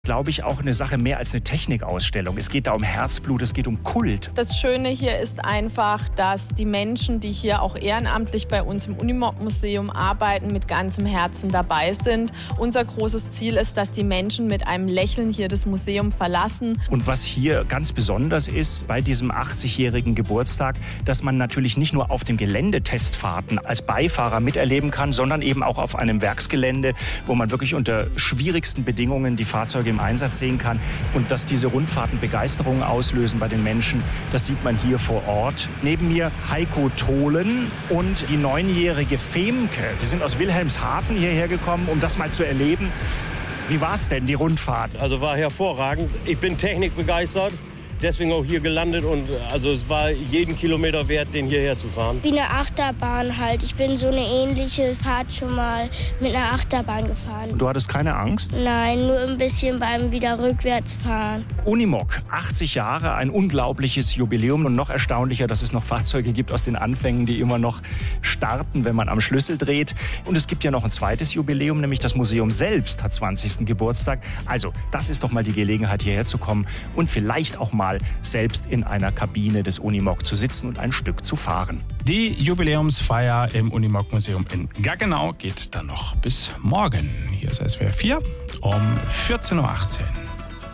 Glaube ich, auch eine Sache mehr als eine Technikausstellung. Es geht da um Herzblut, es geht um Kult. Das Schöne hier ist einfach, dass die Menschen, die hier auch ehrenamtlich bei uns im Unimog-Museum arbeiten, mit ganzem Herzen dabei sind. Unser großes Ziel ist, dass die Menschen mit einem Lächeln hier das Museum verlassen. Und was hier ganz besonders ist bei diesem 80-jährigen Geburtstag, dass man natürlich nicht nur auf dem Gelände Testfahrten als Beifahrer miterleben kann, sondern eben auch auf einem Werksgelände, wo man wirklich unter schwierigsten Bedingungen die Fahrzeuge im Einsatz sehen kann. Und dass diese Rundfahrten Begeisterung auslösen bei den Menschen, das sieht man hier vor Ort. Neben mir Heiko Tholen und die 9-jährige Femke. Die sind aus Wilhelmshaven hierher gekommen, um das mal zu erleben. Wie war es denn, die Rundfahrt? Also war hervorragend. Ich bin technikbegeistert. Deswegen auch hier gelandet und also es war jeden Kilometer wert, den hierher zu fahren. Wie eine Achterbahn halt. Ich bin so eine ähnliche Fahrt schon mal mit einer Achterbahn gefahren. Du hattest keine Angst? Nein, nur ein bisschen beim wieder rückwärts fahren. Unimog, 80 Jahre, ein unglaubliches Jubiläum und noch erstaunlicher, dass es noch Fahrzeuge gibt aus den Anfängen, die immer noch starten, wenn man am Schlüssel dreht. Und es gibt ja noch ein zweites Jubiläum, nämlich das Museum selbst hat 20. Geburtstag. Also, das ist doch mal die Gelegenheit, hierher zu kommen und vielleicht auch mal selbst in einer Kabine des Unimog zu sitzen und ein Stück zu fahren. Die Jubiläumsfeier im Unimog-Museum in Gaggenau geht dann noch bis morgen. Hier ist SWR 4 um 14.18 Uhr.